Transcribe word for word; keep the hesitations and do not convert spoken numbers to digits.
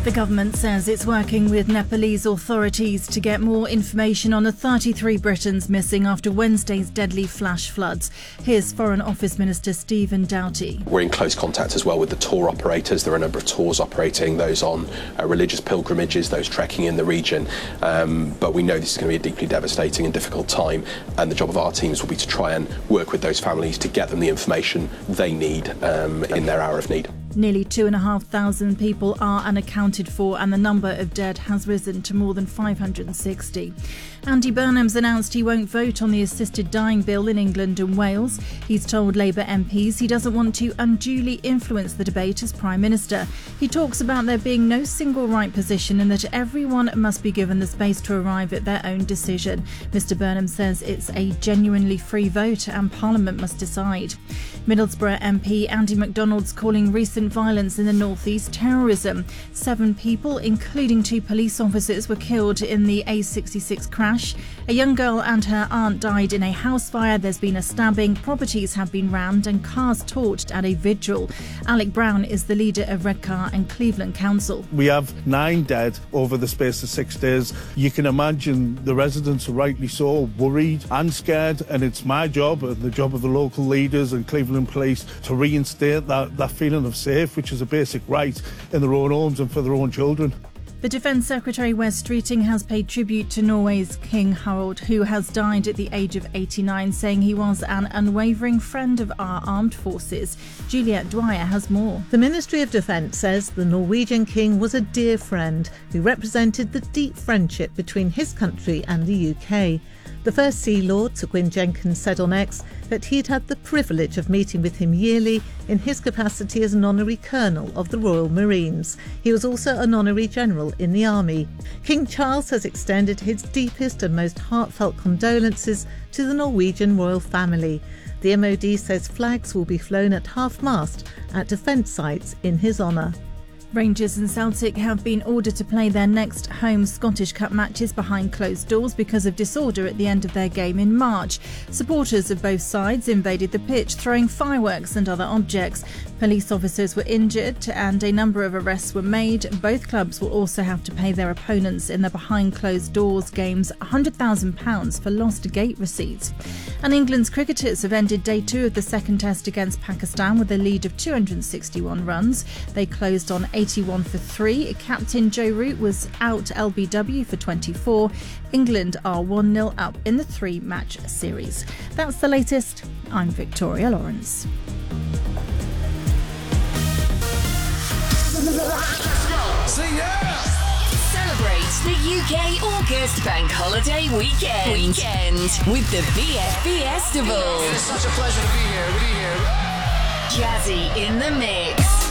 The government says it's working with Nepalese authorities to get more information on the thirty-three Britons missing after Wednesday's deadly flash floods. Here's Foreign Office Minister Stephen Doughty. We're in close contact as well with the tour operators. There are a number of tours operating, those on uh, religious pilgrimages, those trekking in the region. Um, but we know this is going to be a deeply devastating and difficult time, and the job of our teams will be to try and work with those families to get them the information they need um, in their hour of need. Nearly two and a half thousand people are unaccounted for, and the number of dead has risen to more than five hundred sixty. Andy Burnham's announced he won't vote on the assisted dying bill in England and Wales. He's told Labour M Ps he doesn't want to unduly influence the debate as Prime Minister. He talks about there being no single right position and that everyone must be given the space to arrive at their own decision. Mr Burnham says it's a genuinely free vote and Parliament must decide. Middlesbrough M P Andy McDonald's calling recent violence in the northeast terrorism. Seven people, including two police officers, were killed in the A sixty-six crash. A young girl and her aunt died in a house fire. There's been a stabbing, properties have been rammed and cars torched at a vigil. Alec Brown is the leader of Redcar and Cleveland Council. We have nine dead over the space of six days. You can imagine the residents are rightly so worried and scared, and it's my job and the job of the local leaders and Cleveland Police to reinstate that, that feeling of safe, which is a basic right in their own homes and for their own children. The Defence Secretary Wes Streeting has paid tribute to Norway's King Harald, who has died at the age of eighty-nine, saying he was an unwavering friend of our armed forces. Juliette Dwyer has more. The Ministry of Defence says the Norwegian King was a dear friend who represented the deep friendship between his country and the U K. The First Sea Lord, Sir Gwyn Jenkins, said on X that he'd had the privilege of meeting with him yearly in his capacity as an honorary colonel of the Royal Marines. He was also an honorary general in the army. King Charles has extended his deepest and most heartfelt condolences to the Norwegian royal family. The M O D says flags will be flown at half-mast at defence sites in his honour. Rangers and Celtic have been ordered to play their next home Scottish Cup matches behind closed doors because of disorder at the end of their game in March. Supporters of both sides invaded the pitch, throwing fireworks and other objects. Police officers were injured and a number of arrests were made. Both clubs will also have to pay their opponents in the behind closed doors games one hundred thousand pounds for lost gate receipts. And England's cricketers have ended day two of the second test against Pakistan with a lead of two hundred sixty-one runs. They closed on eighty-one for three. Captain Joe Root was out L B W for twenty-four. England are one nil up in the three-match series. That's the latest. I'm Victoria Lawrence. Sing yeah! Celebrate the U K August Bank Holiday Weekend. Weekend with the B F Festival. It is such a pleasure to be here. Be here. Jazzy in the mix.